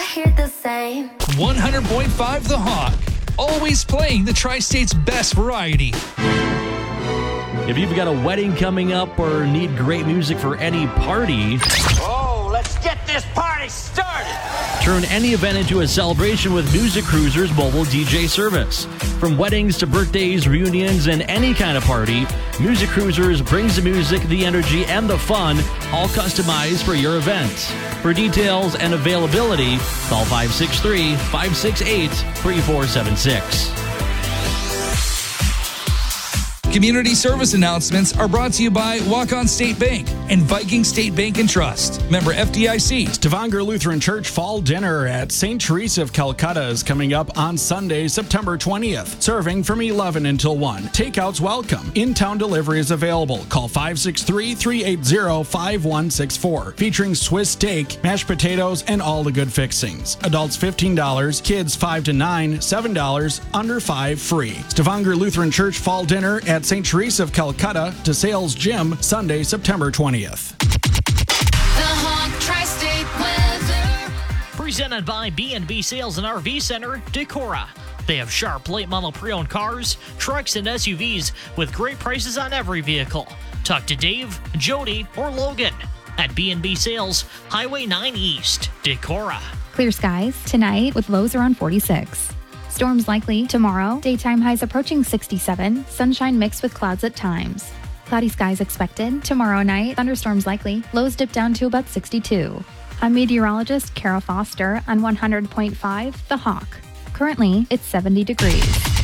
hear the same. 100.5 The Hawk. Always playing the Tri-State's best variety. If you've got a wedding coming up or need great music for any party, let's get this party started. turn any event into a celebration with Music Cruiser's mobile DJ service. From weddings to birthdays, reunions, and any kind of party, Music Cruisers brings the music, the energy, and the fun, all customized for your event. For details and availability, call 563-568-3476. Community service announcements are brought to you by Walk-On State Bank and Viking State Bank and Trust. Member FDIC. Stavanger Lutheran Church Fall Dinner at St. Teresa of Calcutta is coming up on Sunday, September 20th. Serving from 11 until 1. Takeouts welcome. In-town delivery is available. Call 563-380-5164. Featuring Swiss steak, mashed potatoes, and all the good fixings. Adults $15, kids 5 to 9, $7, under 5 free. Stavanger Lutheran Church Fall Dinner at St. Teresa of Calcutta, DeSales Gym, Sunday, September 20th. The Hawk Tri-State weather. Presented by B&B Sales and RV Center, Decorah. They have sharp late model pre-owned cars, trucks, and SUVs with great prices on every vehicle. Talk to Dave, Jody, or Logan at B&B Sales, Highway 9 East, Decorah. Clear skies tonight with lows around 46. Storms likely tomorrow. Daytime highs approaching 67. Sunshine mixed with clouds at times. Cloudy skies expected. Tomorrow night, thunderstorms likely. Lows dip down to about 62. I'm meteorologist Kara Foster on 100.5 The Hawk. Currently, it's 70 degrees.